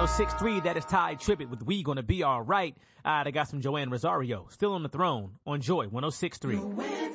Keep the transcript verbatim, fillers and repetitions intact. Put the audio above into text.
six point three, that is Ty Tribbett with We Gonna Be Alright. Uh, I got some Joanne Rosario still on the throne on Joy one oh six point three.